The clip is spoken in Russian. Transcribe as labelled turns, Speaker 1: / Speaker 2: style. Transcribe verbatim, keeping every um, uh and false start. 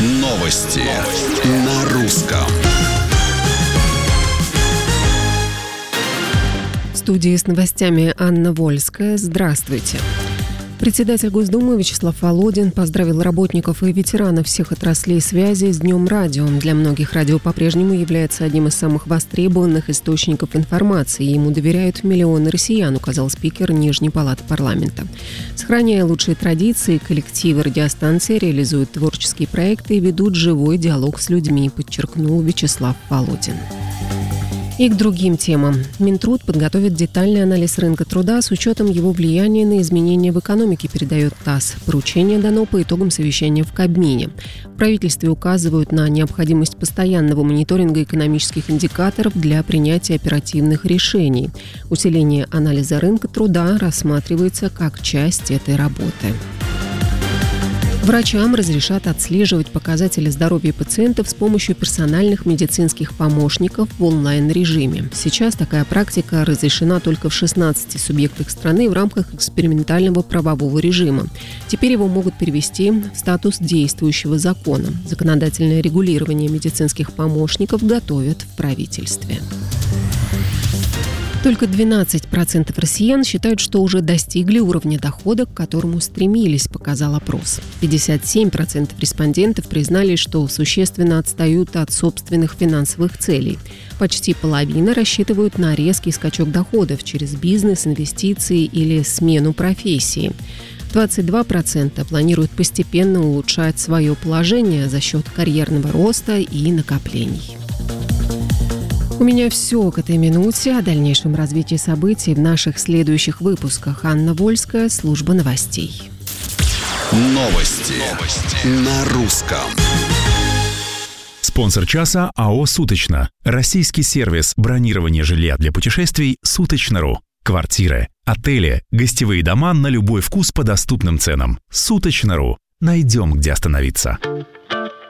Speaker 1: Новости на русском.
Speaker 2: В студии с новостями Анна Вольская. Здравствуйте. Председатель Госдумы Вячеслав Володин поздравил работников и ветеранов всех отраслей связи с Днем радио. Для многих радио по-прежнему является одним из самых востребованных источников информации. Ему доверяют миллионы россиян, указал спикер Нижней палаты парламента. Сохраняя лучшие традиции, коллективы радиостанции реализуют творческие проекты и ведут живой диалог с людьми, подчеркнул Вячеслав Володин. И к другим темам. Минтруд подготовит детальный анализ рынка труда с учетом его влияния на изменения в экономике, передает ТАСС. Поручение дано по итогам совещания в Кабмине. В правительстве указывают на необходимость постоянного мониторинга экономических индикаторов для принятия оперативных решений. Усиление анализа рынка труда рассматривается как часть этой работы. Врачам разрешат отслеживать показатели здоровья пациентов с помощью персональных медицинских помощников в онлайн-режиме. Сейчас такая практика разрешена только в шестнадцати субъектах страны в рамках экспериментального правового режима. Теперь его могут перевести в статус действующего закона. Законодательное регулирование медицинских помощников готовят в правительстве. Только двенадцать процентов россиян считают, что уже достигли уровня дохода, к которому стремились, показал опрос. пятьдесят семь процентов респондентов признали, что существенно отстают от собственных финансовых целей. Почти половина рассчитывают на резкий скачок доходов через бизнес, инвестиции или смену профессии. двадцать два процента планируют постепенно улучшать свое положение за счет карьерного роста и накоплений. У меня все к этой минуте. О дальнейшем развитии событий в наших следующих выпусках. Анна Вольская, служба новостей.
Speaker 1: Новости, Новости. на русском.
Speaker 3: Спонсор часа АО «Суточно». Российский сервис бронирования жилья для путешествий «Суточно.ру». Квартиры, отели, гостевые дома на любой вкус по доступным ценам. «Суточно.ру». Найдем, где остановиться.